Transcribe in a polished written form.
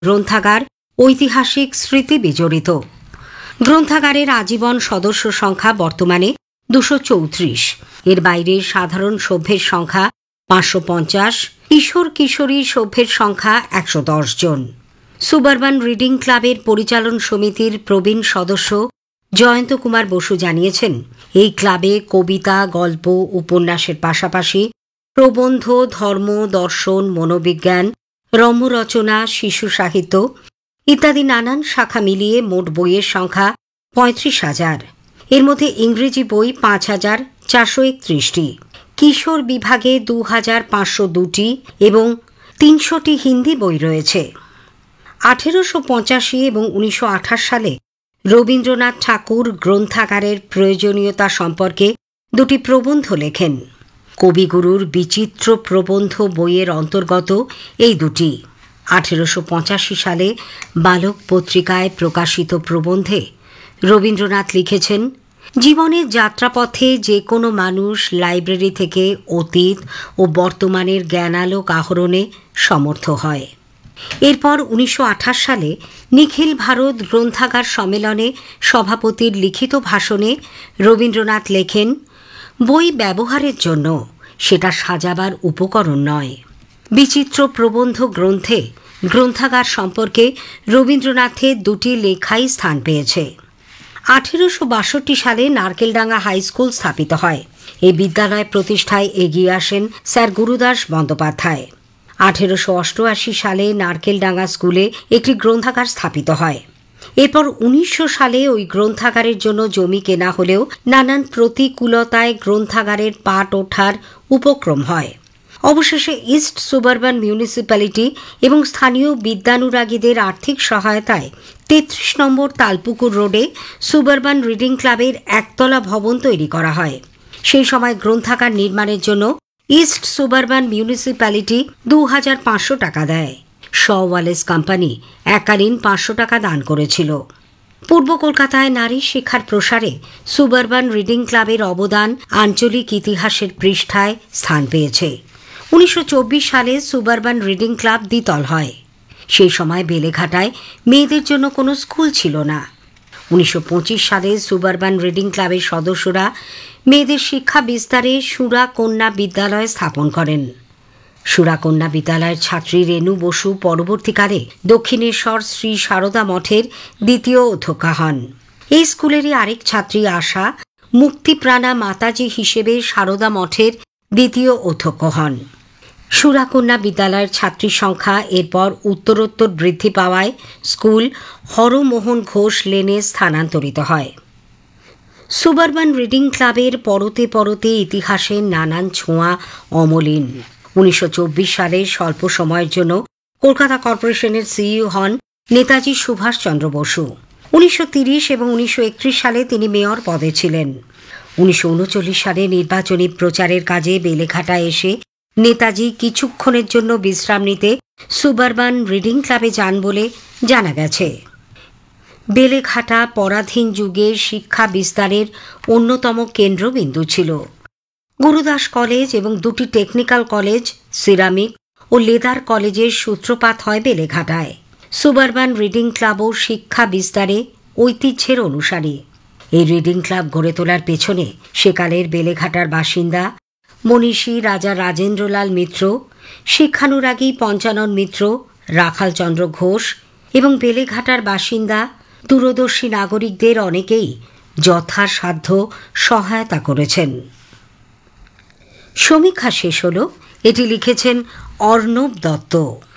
গ্রন্থাগার ঐতিহাসিক স্মৃতি বিজড়িত। গ্রন্থাগারের আজীবন সদস্য সংখ্যা বর্তমানে 234। এর বাইরে সাধারণ সভ্যের সংখ্যা 550, কিশোর কিশোরী সভ্যের সংখ্যা 110 জন। সুবারবান রিডিং ক্লাবের পরিচালন সমিতির প্রবীণ সদস্য জয়ন্ত কুমার বসু জানিয়েছেন, এই ক্লাবে কবিতা, গল্প, উপন্যাসের পাশাপাশি প্রবন্ধ, ধর্ম, দর্শন, মনোবিজ্ঞান, রম্যরচনা, শিশু সাহিত্য ইত্যাদি নানান শাখা মিলিয়ে মোট বইয়ের সংখ্যা 35,000। এর মধ্যে ইংরেজি বই 5,431টি, কিশোর বিভাগে 2,502টি এবং 300টি হিন্দি বই রয়েছে। 1885 এবং 1928 সালে রবীন্দ্রনাথ ঠাকুর গ্রন্থাগারের প্রয়োজনীয়তা সম্পর্কে দুটি প্রবন্ধ লেখেন। কবিগুরুর বিচিত্র প্রবন্ধ বইয়ের অন্তর্গত এই দুটি। 1885 সালে বালক পত্রিকায় প্রকাশিত প্রবন্ধে রবীন্দ্রনাথ লিখেছেন, জীবনের যাত্রাপথে যে কোনো মানুষ লাইব্রেরি থেকে অতীত ও বর্তমানের জ্ঞানালোক আহরণে সমর্থ হয়। এরপর 1928 সালে নিখিল ভারত গ্রন্থাগার সম্মেলনে সভাপতির লিখিত ভাষণে রবীন্দ্রনাথ লেখেন, বই ব্যবহারের জন্য, সেটা সাজাবার উপকরণ নয়। বিচিত্র প্রবন্ধ গ্রন্থে গ্রন্থাগার সম্পর্কে রবীন্দ্রনাথের দুটি লেখাই স্থান পেয়েছে। 1862 সালে নারকেলডাঙ্গা হাই স্কুল স্থাপিত হয়। এই বিদ্যালয় প্রতিষ্ঠায় এগিয়ে আসেন স্যার গুরুদাস বন্দ্যোপাধ্যায়। 1888 সালে নারকেলডাঙ্গা স্কুলে একটি গ্রন্থাগার স্থাপিত হয়। এরপর 1900 সালে ওই গ্রন্থাগারের জন্য জমি কেনা হলেও নানান প্রতিকূলতায় গ্রন্থাগারের পাট ওঠার উপক্রম হয়। অবশেষে ইস্ট সুবারবান মিউনিসিপ্যালিটি এবং স্থানীয় বিদ্যানুরাগীদের আর্থিক সহায়তায় 33 নম্বর তালপুকুর রোডে সুবারবান রিডিং ক্লাবের একতলা ভবন তৈরি করা হয়। সেই সময় গ্রন্থাগার নির্মাণের জন্য ইস্ট সুবারবান মিউনিসিপ্যালিটি 2,500 টাকা দেয়। শ ওয়ালেস কোম্পানি এককালীন 500 টাকা দান করেছিল। পূর্ব কলকাতায় নারী শিক্ষার প্রসারে সুবারবান রিডিং ক্লাবের অবদান আঞ্চলিক ইতিহাসের পৃষ্ঠায় স্থান পেয়েছে। 1924 সালে সুবারবান রিডিং ক্লাব দ্বিতল হয়। সেই সময় বেলেঘাটায় মেয়েদের জন্য কোনো স্কুল ছিল না। 1925 সালে সুবারবান রিডিং ক্লাবের সদস্যরা মেয়েদের শিক্ষা বিস্তারে সুরাকন্যা বিদ্যালয় স্থাপন করেন। সুরাকন্যা বিদ্যালয়ের ছাত্রী রেণু বসু পরবর্তীকালে দক্ষিণেশ্বর শ্রী সারদা মঠের দ্বিতীয় অধ্যক্ষা হন। এই স্কুলেরই আরেক ছাত্রী আশা মুক্তিপ্রাণা মাতাজি হিসেবে সারদা মঠের দ্বিতীয় অধ্যক্ষ হন। সুরাকন্যা বিদ্যালয়ের ছাত্রীর সংখ্যা এরপর উত্তরোত্তর বৃদ্ধি পাওয়ায় স্কুল হরমোহন ঘোষ লেনে স্থানান্তরিত হয়। সুবারবান রিডিং ক্লাবের পরতে পরতে ইতিহাসের নানান ছোঁয়া অমলিন। 1924 সালে স্বল্প সময়ের জন্য কলকাতা কর্পোরেশনের সিইও হন নেতাজি সুভাষচন্দ্র বসু। 1930 এবং 1931 সালে তিনি মেয়র পদে ছিলেন। 1939 সালে নির্বাচনী প্রচারের কাজে বেলেঘাটায় এসে নেতাজি কিছুক্ষণের জন্য বিশ্রাম নিতে সুবারবান রিডিং ক্লাবে যান বলে জানা গেছে। বেলেঘাটা পরাধীন যুগে শিক্ষা বিস্তারের অন্যতম কেন্দ্রবিন্দু ছিল। গুরুদাস কলেজ এবং দুটি টেকনিক্যাল কলেজ, সিরামিক ও লেদার কলেজের সূত্রপাত হয় বেলেঘাটায়। সুবারবান রিডিং ক্লাবও শিক্ষা বিস্তারে ঐতিহ্যের অনুসারী। এই রিডিং ক্লাব গড়ে তোলার পেছনে সেকালের বেলেঘাটার বাসিন্দা মনীষী রাজা রাজেন্দ্রলাল মিত্র, শিক্ষানুরাগী পঞ্চানন মিত্র, রাখালচন্দ্র ঘোষ এবং বেলেঘাটার বাসিন্দা দূরদর্শী নাগরিকদের অনেকেই যথাসাধ্য সহায়তা করেছেন। সমীক্ষা শেষ হল। এটি লিখেছেন অর্ণব দত্ত।